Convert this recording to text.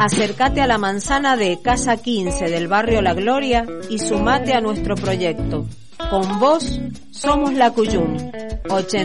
Acércate a la manzana de Casa 15 del barrio La Gloria y sumate a nuestro proyecto. Con vos somos la Cuyum.